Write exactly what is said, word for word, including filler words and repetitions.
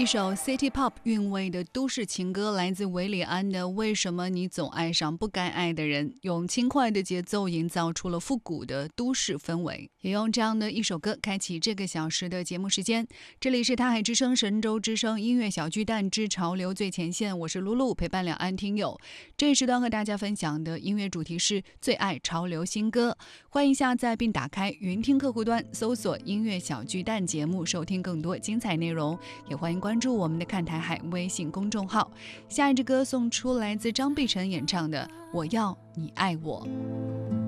一首 City Pop 韵味的都市情歌，来自韦礼安的《为什么你总爱上不该爱的人》，用轻快的节奏营造出了复古的都市氛围，也用这样的一首歌开启这个小时的节目时间。这里是他海之声神州之声音乐小巨蛋之潮流最前线，我是露露，陪伴两岸听友。这一时段和大家分享的音乐主题是最爱潮流新歌，欢迎下载并打开云听客户端，搜索音乐小巨蛋节目，收听更多精彩内容。也欢迎关注我们的看台海微信公众号。下一支歌送出来自张碧晨演唱的《我要你爱我》。